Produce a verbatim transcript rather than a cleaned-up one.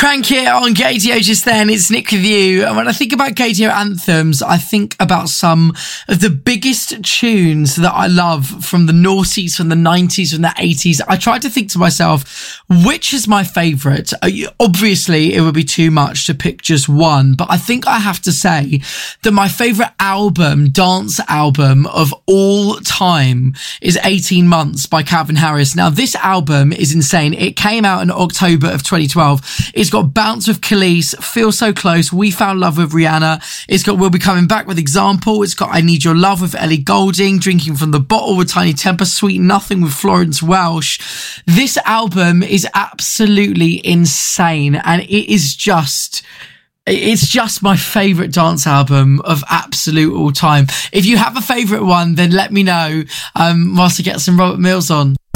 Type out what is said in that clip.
Crank It on Gaydio just then. It's Nick with you. And when I think about Gaydio anthems, I think about some of the biggest tunes that I love from the noughties, from the nineties, from the eighties. I tried to think to myself, which is my favourite? Obviously, it would be too much to pick just one, but I think I have to say that my favourite album, dance album of all time is eighteen months by Calvin Harris. Now, this album is insane. It came out in October of twenty twelve. It's got Bounce with Khalees, Feel So Close, We Found Love with Rihanna. It's got We'll Be Coming Back with Example. It's got I Need Your Love with Ellie Goulding, Drinking from the Bottle with Tiny Temper, Sweet Nothing with Florence Welch. This album is absolutely insane, and it is just... It's just my favourite dance album of absolute all time. If you have a favourite one, then let me know um, whilst I get some Robert Mills on.